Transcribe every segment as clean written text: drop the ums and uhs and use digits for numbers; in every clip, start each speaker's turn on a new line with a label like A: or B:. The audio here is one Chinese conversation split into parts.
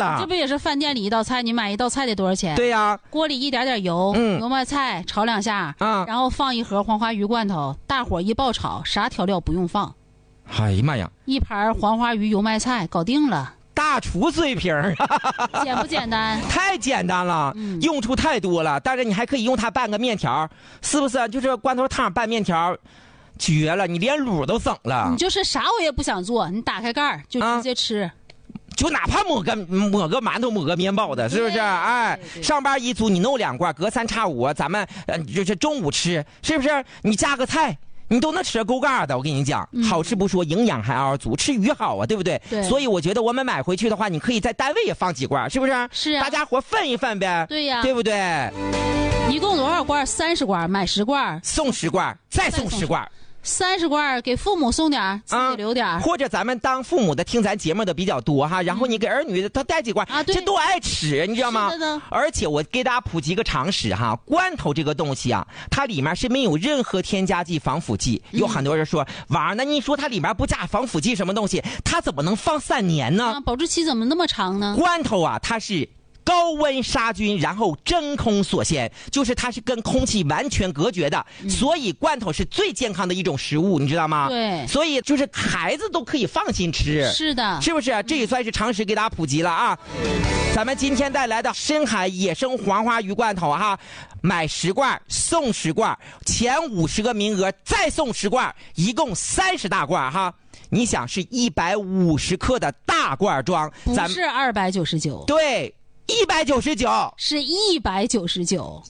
A: 了。
B: 这不也是饭店里一道菜，你买一道菜得多少钱？
A: 对呀，
B: 锅里一点点油，油麦菜炒2下，然后放一盒黄花鱼罐头，大火一爆炒，啥调料不用放。
A: 哎呀妈呀，
B: 一盘黄花鱼油麦菜搞定了。
A: 大厨水平啊！
B: 简不简单？
A: 太简单了，用处太多了。但是你还可以用它拌个面条，是不是？就是罐头汤拌面条，绝了！你连卤都省了。
B: 你就是啥我也不想做，你打开盖就直接吃。
A: 就哪怕抹个馒头抹个面包的，是不是？哎，上班一族你弄2罐，隔3差5，咱们就是中午吃，是不是？你加个菜。你都能吃够盖的，我跟你讲，好吃不说，营养还嗷足，吃鱼好啊，对不对？
B: 对。
A: 所以我觉得我们买回去的话，你可以在单位也放几罐，是不是？
B: 是啊。
A: 大家伙分一分呗。
B: 对呀。
A: 对不对？
B: 一共多少罐？30罐，买10罐，
A: 送10罐，再送10罐。
B: 30罐给父母送点，自己留点，
A: 或者咱们当父母的听咱节目的比较多哈，然后你给儿女他带几罐啊，这都爱吃，你知道吗？而且我给大家普及个常识哈，罐头这个东西啊，它里面是没有任何添加剂、防腐剂。有很多人说，王，那你说它里面不加防腐剂什么东西，它怎么能放3年呢？
B: 保质期怎么那么长呢？
A: 罐头啊，它是高温杀菌，然后真空锁鲜，就是它是跟空气完全隔绝的，所以罐头是最健康的一种食物，你知道吗？
B: 对，
A: 所以就是孩子都可以放心吃。
B: 是的，
A: 是不是？这也算是常识给大家普及了啊。咱们今天带来的深海野生黄花鱼罐头哈，买10罐送10罐，前50个名额再送10罐，一共30大罐哈。你想是150克的大罐装，
B: 不是299。
A: 对。199
B: 是199，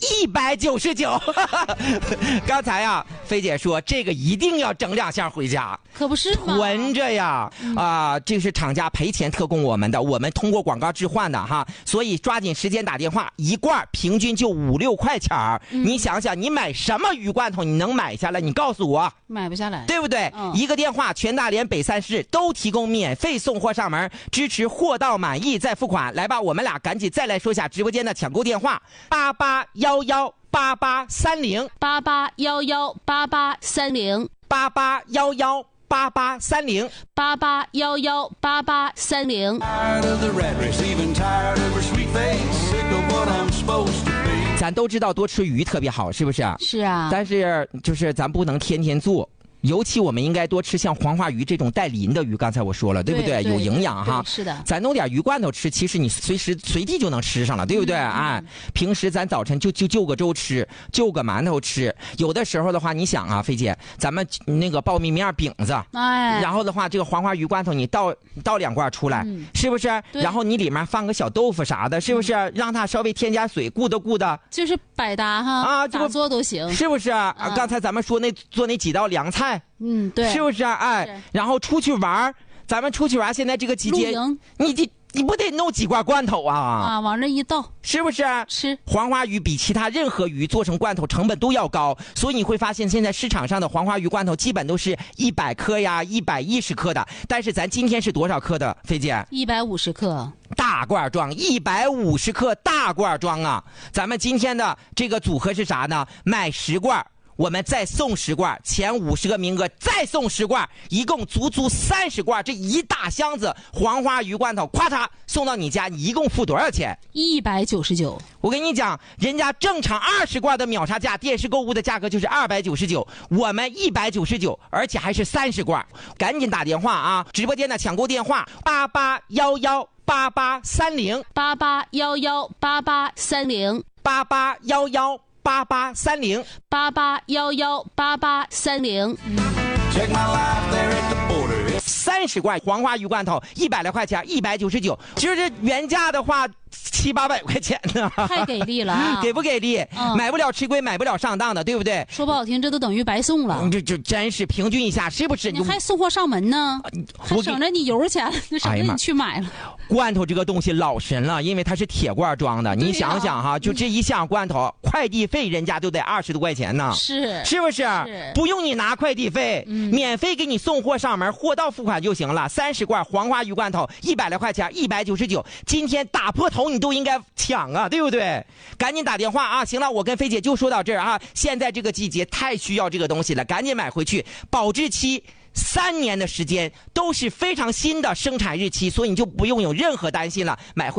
A: 刚才呀，菲姐说这个一定要整2箱回家，
B: 可不是吗？
A: 囤着呀，这是厂家赔钱特供我们的，我们通过广告置换的哈，所以抓紧时间打电话，一罐平均就5、6块钱你想想，你买什么鱼罐头你能买下来？你告诉我，
B: 买不下来，
A: 对不对？一个电话，全大连北3市都提供免费送货上门，支持货到满意再付款。来吧，我们俩赶紧再来说一下直播间的抢购电话：88118830，88118830，88118830。咱都知道多吃鱼特别好，是不是？
B: 是啊。
A: 但是就是咱不能天天做。尤其我们应该多吃像黄花鱼这种带鳞的鱼，刚才我说了，对不对？有营养哈。
B: 是的。
A: 咱弄点鱼罐头吃，其实你随时随地就能吃上了，对不对？哎，平时咱早晨就个粥吃，就个馒头吃。有的时候的话，你想啊，菲姐，咱们那个苞米面饼子，然后的话，这个黄花鱼罐头你倒2罐出来，是不是？然后你里面放个小豆腐啥的，是不是？让它稍微添加水，咕的。
B: 就是百搭哈啊，咋做都行，
A: 是不是？刚才咱们说做那几道凉菜。
B: 对，
A: 是不是？哎，然后出去玩，咱们出去玩，现在这个季节，你不得弄几罐罐头啊？
B: 往那一倒，
A: 是不是？
B: 吃
A: 黄花鱼比其他任何鱼做成罐头成本都要高，所以你会发现现在市场上的黄花鱼罐头基本都是100克呀、110克的。但是咱今天是多少克的，菲姐
B: ？150克。
A: 大罐装150克大罐装啊！咱们今天的这个组合是啥呢？买10罐。我们再送10罐，前50个名额再送10罐，一共足30罐，这一大箱子黄花鱼罐头，咵嚓送到你家，你一共付多少钱
B: ？199。
A: 我跟你讲，人家正常20罐的秒杀价，电视购物的价格就是299，我们199，而且还是30罐，赶紧打电话啊！直播间的抢购电话88118830，88118830，88118830。30罐黄花鱼罐头100来块钱，199，就是原价的话700、800块钱呢，
B: 太给力了啊！
A: 给不给力？买不了吃亏，买不了上当的，对不对？
B: 说不好听，这都等于白送了。
A: 这真是平均一下，是不是？
B: 你还送货上门呢，还省着你油钱，省着你去买了。
A: 罐头这个东西老神了，因为它是铁罐装的，你想想哈，就这一箱罐头，快递费人家都得20多块钱呢，是不是？不用你拿快递费，免费给你送货上门，货到付款就行了。30罐黄花鱼罐头100来块钱，199，今天打破头你都应该抢啊，对不对？赶紧打电话啊！行了，我跟菲姐就说到这儿啊，现在这个季节太需要这个东西了，赶紧买回去，保质期3年的时间，都是非常新的生产日期，所以你就不用有任何担心了，买回